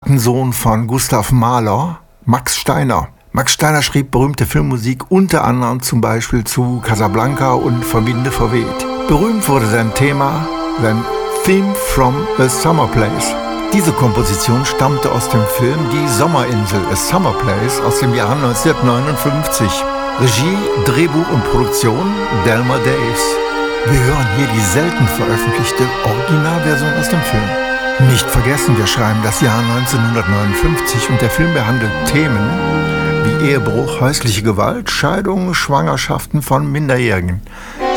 Patensohn von Gustav Mahler, Max Steiner. Max Steiner schrieb berühmte Filmmusik, unter anderem zum Beispiel zu Casablanca und Vom Winde verweht. Berühmt wurde sein Thema, sein Theme from a Summer Place. Diese Komposition stammte aus dem Film Die Sommerinsel, A Summer Place, aus dem Jahr 1959. Regie, Drehbuch und Produktion Delmer Daves. Wir hören hier die selten veröffentlichte Originalversion aus dem Film. Nicht vergessen, wir schreiben das Jahr 1959 und der Film behandelt Themen wie Ehebruch, häusliche Gewalt, Scheidungen, Schwangerschaften von Minderjährigen.